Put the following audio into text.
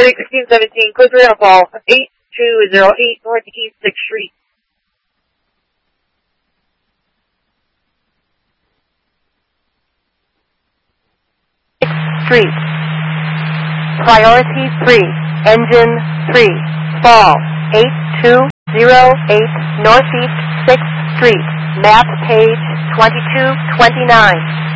1617, clear for fall, 8208 Northeast 6th Street. Street. Priority 3, engine 3, fall, 8208 Northeast 6th Street, map page 2229.